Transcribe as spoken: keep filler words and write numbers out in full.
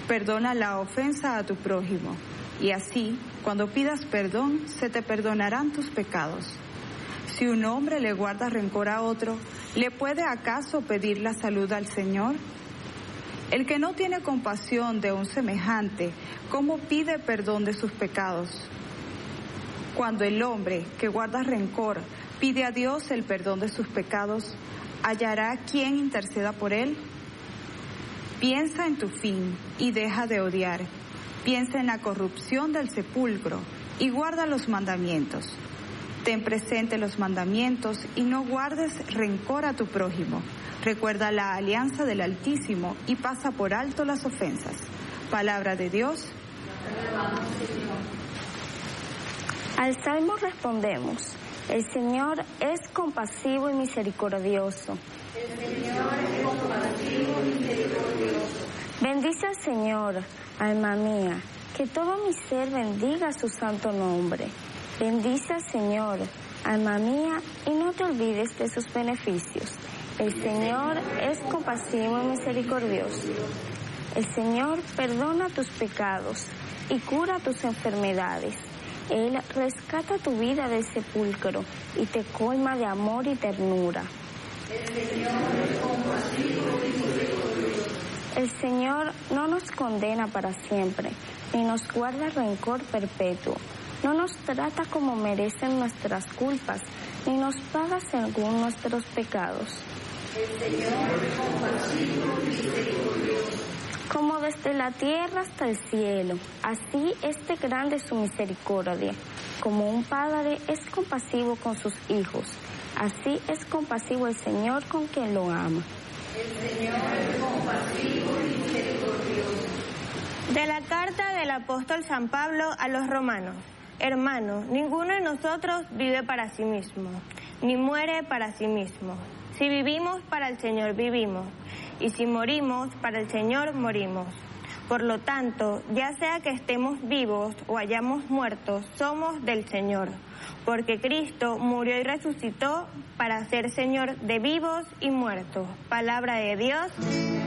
Perdona la ofensa a tu prójimo, y así, cuando pidas perdón, se te perdonarán tus pecados. Si un hombre le guarda rencor a otro, ¿le puede acaso pedir la salud al Señor? El que no tiene compasión de un semejante, ¿cómo pide perdón de sus pecados? Cuando el hombre que guarda rencor pide a Dios el perdón de sus pecados, ¿hallará quien interceda por él? Piensa en tu fin y deja de odiar. Piensa en la corrupción del sepulcro y guarda los mandamientos. Ten presente los mandamientos y no guardes rencor a tu prójimo. Recuerda la alianza del Altísimo y pasa por alto las ofensas. Palabra de Dios. Al salmo respondemos: el Señor es compasivo y misericordioso. El Señor es compasivo y misericordioso. Bendice al Señor, alma mía, que todo mi ser bendiga su santo nombre. Bendice al Señor, alma mía, y no te olvides de sus beneficios. El Señor es compasivo y misericordioso. El Señor perdona tus pecados y cura tus enfermedades. Él rescata tu vida del sepulcro y te colma de amor y ternura. El Señor es compasivo y misericordioso. El Señor no nos condena para siempre, ni nos guarda rencor perpetuo. No nos trata como merecen nuestras culpas, ni nos paga según nuestros pecados. El Señor es compasivo y misericordioso. Como desde la tierra hasta el cielo, así es de grande su misericordia. Como un padre es compasivo con sus hijos, así es compasivo el Señor con quien lo ama. El Señor es compasivo y misericordioso. De la carta del apóstol San Pablo a los romanos. Hermanos, ninguno de nosotros vive para sí mismo, ni muere para sí mismo. Si vivimos, para el Señor vivimos, y si morimos, para el Señor morimos. Por lo tanto, ya sea que estemos vivos o hayamos muerto, somos del Señor, porque Cristo murió y resucitó para ser Señor de vivos y muertos. Palabra de Dios.